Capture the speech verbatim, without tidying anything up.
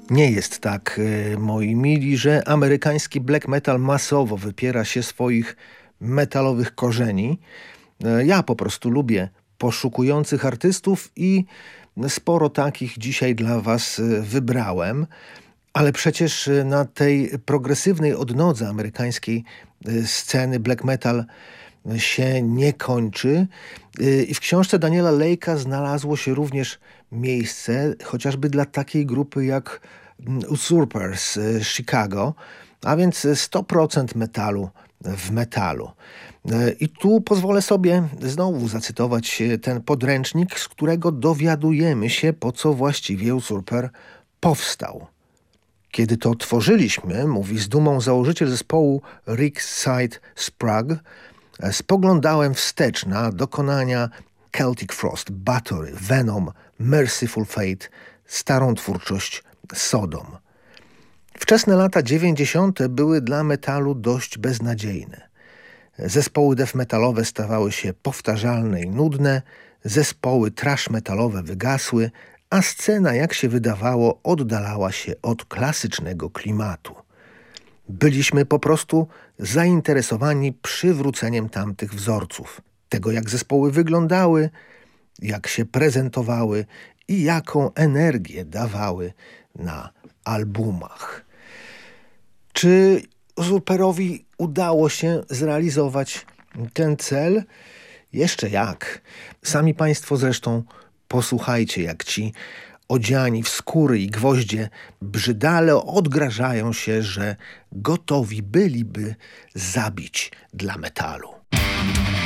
Nie jest tak, e, moi mili, że amerykański black metal masowo wypiera się swoich metalowych korzeni. E, Ja po prostu lubię poszukujących artystów i sporo takich dzisiaj dla was e, wybrałem. Ale przecież e, na tej progresywnej odnodze amerykańskiej e, sceny black metal się nie kończy. Y, I w książce Daniela Lake'a znalazło się również miejsce chociażby dla takiej grupy jak mm, Usurpers z Chicago, a więc sto procent metalu w metalu. Y, I tu pozwolę sobie znowu zacytować y, ten podręcznik, z którego dowiadujemy się, po co właściwie Usurper powstał. Kiedy to tworzyliśmy, mówi z dumą założyciel zespołu Rick Side Sprague, spoglądałem wstecz na dokonania Celtic Frost, Bathory, Venom, Merciful Fate, starą twórczość Sodom. Wczesne lata dziewięćdziesiąte były dla metalu dość beznadziejne. Zespoły death metalowe stawały się powtarzalne i nudne, zespoły trash metalowe wygasły, a scena, jak się wydawało, oddalała się od klasycznego klimatu. Byliśmy po prostu zainteresowani przywróceniem tamtych wzorców. Tego, jak zespoły wyglądały, jak się prezentowały i jaką energię dawały na albumach. Czy Usurperowi udało się zrealizować ten cel? Jeszcze jak. Sami państwo zresztą posłuchajcie, jak ci odziani w skóry i gwoździe brzydale odgrażają się, że gotowi byliby zabić dla metalu.